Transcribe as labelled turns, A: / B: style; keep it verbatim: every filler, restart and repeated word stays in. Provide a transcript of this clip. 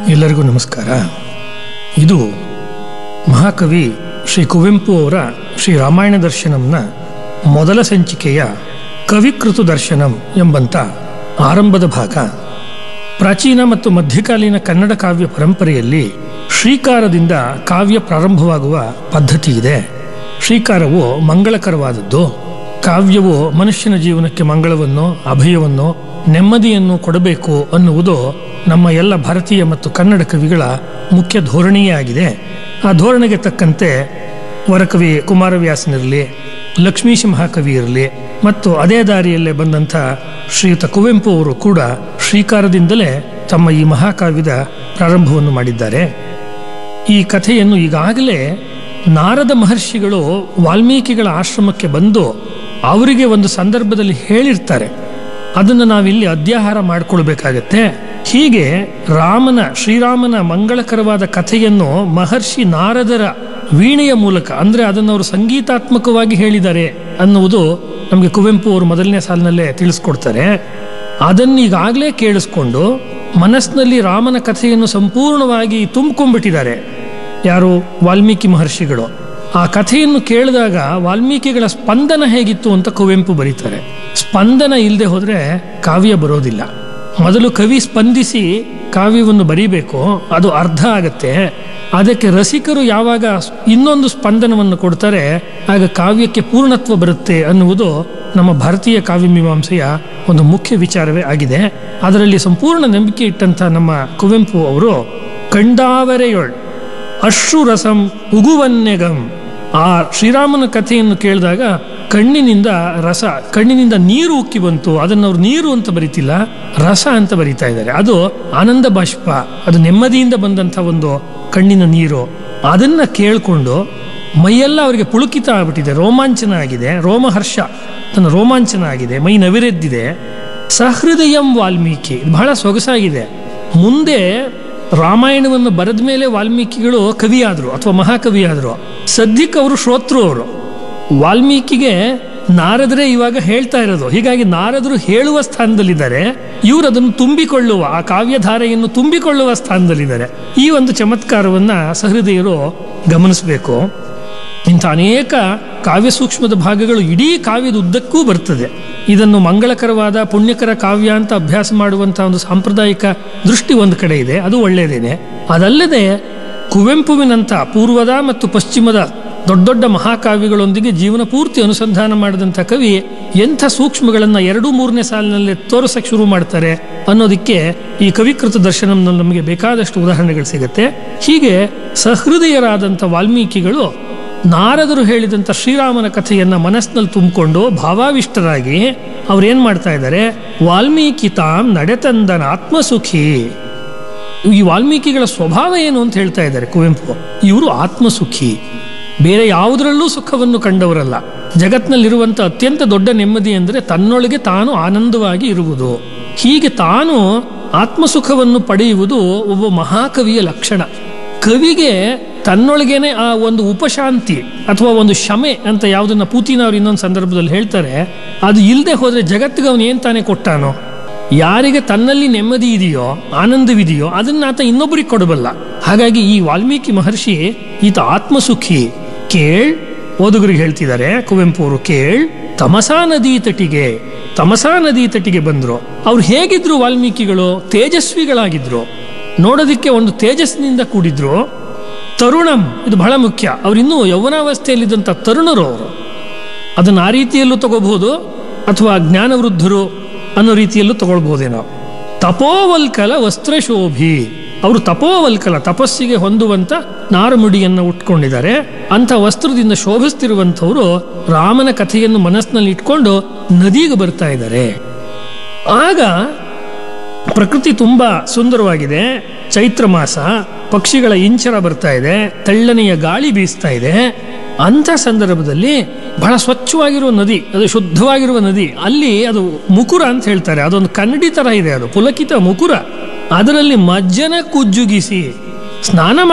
A: ಎಲ್ಲರಿಗೂ ನಮಸ್ಕಾರ. ಇದು ಮಹಾಕವಿ ಶ್ರೀ ಕುವೆಂಪು ಅವರ ಶ್ರೀ ರಾಮಾಯಣ ದರ್ಶನಂನ ಮೊದಲ ಸಂಚಿಕೆಯ ಕವಿಕೃತು ದರ್ಶನಂ ಎಂಬಂಥ ಆರಂಭದ ಭಾಗ. ಪ್ರಾಚೀನ ಮತ್ತು ಮಧ್ಯಕಾಲೀನ ಕನ್ನಡ ಕಾವ್ಯ ಪರಂಪರೆಯಲ್ಲಿ ಶ್ರೀಕಾರದಿಂದ ಕಾವ್ಯ ಪ್ರಾರಂಭವಾಗುವ ಪದ್ಧತಿ ಇದೆ. ಶ್ರೀಕಾರವು ಮಂಗಳಕರವಾದದ್ದು. ಕಾವ್ಯವು ಮನುಷ್ಯನ ಜೀವನಕ್ಕೆ ಮಂಗಳವನ್ನು, ಅಭಯವನ್ನು, ನೆಮ್ಮದಿಯನ್ನು ಕೊಡಬೇಕು ಅನ್ನುವುದು ನಮ್ಮ ಎಲ್ಲ ಭಾರತೀಯ ಮತ್ತು ಕನ್ನಡ ಕವಿಗಳ ಮುಖ್ಯ ಧೋರಣೆಯೇ ಆಗಿದೆ. ಆ ಧೋರಣೆಗೆ ತಕ್ಕಂತೆ ವರಕವಿ ಕುಮಾರವ್ಯಾಸನಿರಲಿ, ಲಕ್ಷ್ಮೀಶ ಮಹಾಕವಿ ಇರಲಿ ಮತ್ತು ಅದೇ ದಾರಿಯಲ್ಲೇ ಬಂದಂಥ ಶ್ರೀಯುತ ಕುವೆಂಪು ಅವರು ಕೂಡ ಶ್ರೀಕಾರದಿಂದಲೇ ತಮ್ಮ ಈ ಮಹಾಕಾವ್ಯದ ಪ್ರಾರಂಭವನ್ನು ಮಾಡಿದ್ದಾರೆ. ಈ ಕಥೆಯನ್ನು ಈಗಾಗಲೇ ನಾರದ ಮಹರ್ಷಿಗಳು ವಾಲ್ಮೀಕಿಗಳ ಆಶ್ರಮಕ್ಕೆ ಬಂದು ಅವರಿಗೆ ಒಂದು ಸಂದರ್ಭದಲ್ಲಿ ಹೇಳಿರ್ತಾರೆ. ಅದನ್ನು ನಾವಿಲ್ಲಿ ಅಧ್ಯಾಹಾರ ಮಾಡಿಕೊಳ್ಬೇಕಾಗತ್ತೆ. ಹೀಗೆ ರಾಮನ ಶ್ರೀರಾಮನ ಮಂಗಳಕರವಾದ ಕಥೆಯನ್ನು ಮಹರ್ಷಿ ನಾರದರ ವೀಣೆಯ ಮೂಲಕ, ಅಂದರೆ ಅದನ್ನು ಅವರು ಸಂಗೀತಾತ್ಮಕವಾಗಿ ಹೇಳಿದ್ದಾರೆ ಅನ್ನುವುದು ನಮಗೆ ಕುವೆಂಪು ಅವರು ಮೊದಲನೇ ಸಾಲಿನಲ್ಲೇ ತಿಳಿಸ್ಕೊಡ್ತಾರೆ. ಅದನ್ನೀಗಾಗಲೇ ಕೇಳಿಸ್ಕೊಂಡು ಮನಸ್ಸಿನಲ್ಲಿ ರಾಮನ ಕಥೆಯನ್ನು ಸಂಪೂರ್ಣವಾಗಿ ತುಂಬಿಕೊಂಡ್ಬಿಟ್ಟಿದ್ದಾರೆ ಯಾರು? ವಾಲ್ಮೀಕಿ ಮಹರ್ಷಿಗಳು. ಆ ಕಥೆಯನ್ನು ಕೇಳಿದಾಗ ವಾಲ್ಮೀಕಿಗಳ ಸ್ಪಂದನ ಹೇಗಿತ್ತು ಅಂತ ಕುವೆಂಪು ಬರೀತಾರೆ. ಸ್ಪಂದನ ಇಲ್ಲದೆ ಹೋದರೆ ಕಾವ್ಯ ಬರೋದಿಲ್ಲ. ಮೊದಲು ಕವಿ ಸ್ಪಂದಿಸಿ ಕಾವ್ಯವನ್ನು ಬರೀಬೇಕು, ಅದು ಅರ್ಧ ಆಗತ್ತೆ. ಅದಕ್ಕೆ ರಸಿಕರು ಯಾವಾಗ ಇನ್ನೊಂದು ಸ್ಪಂದನವನ್ನು ಕೊಡ್ತಾರೆ ಆಗ ಕಾವ್ಯಕ್ಕೆ ಪೂರ್ಣತ್ವ ಬರುತ್ತೆ ಅನ್ನುವುದು ನಮ್ಮ ಭಾರತೀಯ ಕಾವ್ಯ ಮೀಮಾಂಸೆಯ ಒಂದು ಮುಖ್ಯ ವಿಚಾರವೇ ಆಗಿದೆ. ಅದರಲ್ಲಿ ಸಂಪೂರ್ಣ ನಂಬಿಕೆ ಇಟ್ಟಂಥ ನಮ್ಮ ಕುವೆಂಪು ಅವರು ಕಂಡಾವರೆಯೊಳ್ ಅಶ್ರು ರಸಂ ಉಗುವನ್ನೆಗಂ, ಆ ಶ್ರೀರಾಮನ ಕಥೆಯನ್ನು ಕೇಳಿದಾಗ ಕಣ್ಣಿನಿಂದ ರಸ, ಕಣ್ಣಿನಿಂದ ನೀರು ಉಕ್ಕಿ ಬಂತು. ಅದನ್ನು ಅವ್ರು ನೀರು ಅಂತ ಬರೀತಿಲ್ಲ, ರಸ ಅಂತ ಬರೀತಾ ಇದ್ದಾರೆ. ಅದು ಆನಂದ ಬಾಷ್ಪ, ಅದು ನೆಮ್ಮದಿಯಿಂದ ಬಂದಂಥ ಒಂದು ಕಣ್ಣಿನ ನೀರು. ಅದನ್ನ ಕೇಳಿಕೊಂಡು ಮೈಯೆಲ್ಲ ಅವರಿಗೆ ಪುಳುಕಿತ ಆಗ್ಬಿಟ್ಟಿದೆ, ರೋಮಾಂಚನ ಆಗಿದೆ, ರೋಮಹರ್ಷ ತನ್ನ ರೋಮಾಂಚನ ಆಗಿದೆ, ಮೈ ನವಿರೆದ್ದಿದೆ. ಸಹೃದಯಂ ವಾಲ್ಮೀಕಿ, ಬಹಳ ಸೊಗಸಾಗಿದೆ. ಮುಂದೆ ರಾಮಾಯಣವನ್ನು ಬರೆದ ಮೇಲೆ ವಾಲ್ಮೀಕಿಗಳು ಕವಿಯಾದರು ಅಥವಾ ಮಹಾಕವಿಯಾದರು. ಸದ್ಯಕ್ಕೆ ಅವರು ಶ್ರೋತೃ. ಅವರು ವಾಲ್ಮೀಕಿಗೆ ನಾರದರೇ ಇವಾಗ ಹೇಳ್ತಾ ಇರೋದು. ಹೀಗಾಗಿ ನಾರದರು ಹೇಳುವ ಸ್ಥಾನದಲ್ಲಿದ್ದಾರೆ, ಇವರು ಅದನ್ನು ತುಂಬಿಕೊಳ್ಳುವ, ಆ ಕಾವ್ಯಧಾರೆಯನ್ನು ತುಂಬಿಕೊಳ್ಳುವ ಸ್ಥಾನದಲ್ಲಿದ್ದಾರೆ. ಈ ಒಂದು ಚಮತ್ಕಾರವನ್ನ ಸಹೃದಯರು ಗಮನಿಸಬೇಕು. ಇಂಥ ಅನೇಕ ಕಾವ್ಯ ಸೂಕ್ಷ್ಮದ ಭಾಗಗಳು ಇಡೀ ಕಾವ್ಯದ ಉದ್ದಕ್ಕೂ ಬರ್ತದೆ. ಇದನ್ನು ಮಂಗಳಕರವಾದ ಪುಣ್ಯಕರ ಕಾವ್ಯ ಅಂತ ಅಭ್ಯಾಸ ಮಾಡುವಂಥ ಒಂದು ಸಾಂಪ್ರದಾಯಿಕ ದೃಷ್ಟಿ ಒಂದು ಕಡೆ ಇದೆ, ಅದು ಒಳ್ಳೆಯದೇನೆ. ಅದಲ್ಲದೆ ಕುವೆಂಪುವಿನಂಥ ಪೂರ್ವದ ಮತ್ತು ಪಶ್ಚಿಮದ ದೊಡ್ಡ ದೊಡ್ಡ ಮಹಾಕಾವ್ಯಗಳೊಂದಿಗೆ ಜೀವನ ಪೂರ್ತಿ ಅನುಸಂಧಾನ ಮಾಡಿದಂಥ ಕವಿ ಎಂಥ ಸೂಕ್ಷ್ಮಗಳನ್ನು ಎರಡು ಮೂರನೇ ಸಾಲಿನಲ್ಲೇ ತೋರಿಸಕ್ಕೆ ಶುರು ಮಾಡ್ತಾರೆ ಅನ್ನೋದಕ್ಕೆ ಈ ಕವಿಕೃತ ದರ್ಶನಂನಲ್ಲಿ ನಮಗೆ ಬೇಕಾದಷ್ಟು ಉದಾಹರಣೆಗಳು ಸಿಗುತ್ತೆ. ಹೀಗೆ ಸಹೃದಯರಾದಂಥ ವಾಲ್ಮೀಕಿಗಳು ನಾರದರು ಹೇಳಿದಂಥ ಶ್ರೀರಾಮನ ಕಥೆಯನ್ನು ಮನಸ್ಸಿನಲ್ಲಿ ತುಂಬಿಕೊಂಡು ಭಾವಾವಿಷ್ಟರಾಗಿ ಅವ್ರೇನು ಮಾಡ್ತಾ ಇದ್ದಾರೆ? ವಾಲ್ಮೀಕಿ ತಾಂ ನಡೆತಂದನ ಆತ್ಮಸುಖಿ. ಈ ವಾಲ್ಮೀಕಿಗಳ ಸ್ವಭಾವ ಏನು ಅಂತ ಹೇಳ್ತಾ ಇದ್ದಾರೆ ಕುವೆಂಪು. ಇವರು ಆತ್ಮಸುಖಿ, ಬೇರೆ ಯಾವುದರಲ್ಲೂ ಸುಖವನ್ನು ಕಂಡವರಲ್ಲ. ಜಗತ್ತಿನಲ್ಲಿರುವಂಥ ಅತ್ಯಂತ ದೊಡ್ಡ ನೆಮ್ಮದಿ ಅಂದರೆ ತನ್ನೊಳಗೆ ತಾನು ಆನಂದವಾಗಿ ಇರುವುದು. ಹೀಗೆ ತಾನು ಆತ್ಮಸುಖವನ್ನು ಪಡೆಯುವುದು ಒಬ್ಬ ಮಹಾಕವಿಯ ಲಕ್ಷಣ. ಕವಿಗೆ ತನ್ನೊಳಗೇನೆ ಆ ಒಂದು ಉಪಶಾಂತಿ ಅಥವಾ ಒಂದು ಶಮೆ ಅಂತ ಯಾವುದನ್ನ ಪೂತಿನ ಅವರು ಇನ್ನೊಂದು ಸಂದರ್ಭದಲ್ಲಿ ಹೇಳ್ತಾರೆ, ಅದು ಇಲ್ಲದೆ ಹೋದರೆ ಜಗತ್ತಿಗೆ ಅವನು ಏನು ತಾನೇ ಕೊಟ್ಟಾನೋ? ಯಾರಿಗೆ ತನ್ನಲ್ಲಿ ನೆಮ್ಮದಿ ಇದೆಯೋ, ಆನಂದವಿದೆಯೋ ಅದನ್ನ ಆತ ಇನ್ನೊಬ್ಬರಿಗೆ ಕೊಡಬಲ್ಲ. ಹಾಗಾಗಿ ಈ ವಾಲ್ಮೀಕಿ ಮಹರ್ಷಿ ಈತ ಆತ್ಮಸುಖಿ. ಕೇಳ್, ಓದುಗರಿಗೆ ಹೇಳ್ತಿದ್ದಾರೆ ಕುವೆಂಪು ಅವರು, ಕೇಳ್ ತಮಸಾ ನದಿ ತಟಿಗೆ. ತಮಸಾ ನದಿ ತಟಿಗೆ ಬಂದ್ರು. ಅವ್ರು ಹೇಗಿದ್ರು ವಾಲ್ಮೀಕಿಗಳು? ತೇಜಸ್ವಿಗಳಾಗಿದ್ರು, ನೋಡೋದಿಕ್ಕೆ ಒಂದು ತೇಜಸ್ಸಿನಿಂದ ಕೂಡಿದ್ರು. ತರುಣಂ, ಇದು ಬಹಳ ಮುಖ್ಯ. ಅವರಿನ್ನೂ ಯೌವನಾವಸ್ಥೆಯಲ್ಲಿದ್ದಂಥ ತರುಣರು ಅವರು. ಅದನ್ನು ಆ ರೀತಿಯಲ್ಲೂ ತಗೋಬಹುದು ಅಥವಾ ಜ್ಞಾನವೃದ್ಧರು ಅನ್ನೋ ರೀತಿಯಲ್ಲೂ ತಗೊಳ್ಬಹುದೇನೋ. ತಪೋವಲ್ಕಲ ವಸ್ತ್ರಶೋಭಿ, ಅವರು ತಪೋವಲ್ಕಲ, ತಪಸ್ಸಿಗೆ ಹೊಂದುವಂಥ ನಾರುಮುಡಿಯನ್ನು ಉಟ್ಕೊಂಡಿದ್ದಾರೆ. ಅಂಥ ವಸ್ತ್ರದಿಂದ ಶೋಭಿಸ್ತಿರುವಂಥವರು ರಾಮನ ಕಥೆಯನ್ನು ಮನಸ್ಸಿನಲ್ಲಿ ಇಟ್ಕೊಂಡು ನದಿಗೆ ಬರ್ತಾ ಇದ್ದಾರೆ. ಆಗ ಪ್ರಕೃತಿ ತುಂಬಾ ಸುಂದರವಾಗಿದೆ. ಚೈತ್ರ ಮಾಸ, ಪಕ್ಷಿಗಳ ಇಂಚರ ಬರ್ತಾ ಇದೆ, ತೆಳ್ಳನೆಯ ಗಾಳಿ ಬೀಸ್ತಾ ಇದೆ. ಅಂಥ ಸಂದರ್ಭದಲ್ಲಿ ಬಹಳ ಸ್ವಚ್ಛವಾಗಿರುವ ನದಿ, ಅದು ಶುದ್ಧವಾಗಿರುವ ನದಿ. ಅಲ್ಲಿ ಅದು ಮುಕುರ ಅಂತ ಹೇಳ್ತಾರೆ, ಅದೊಂದು ಕನ್ನಡಿ ತರ ಇದೆ, ಅದು ಪುಲಕಿತ ಮುಕುರ. ಅದರಲ್ಲಿ ಮಜ್ಜನ ಕುಜ್ಜುಗಿಸಿ ಸ್ನಾನ